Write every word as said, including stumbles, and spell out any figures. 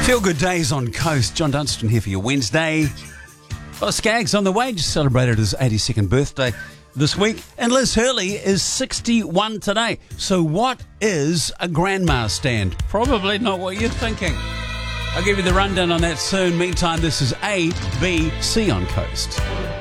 Feel Good Days on Coast. John Dunstan here for your Wednesday. Well, Skaggs on the way, just celebrated his eighty-second birthday this week. And Liz Hurley is sixty-one today. So what is a grandma stand? Probably not what you're thinking. I'll give you the rundown on that soon. Meantime, this is A B C on Coast.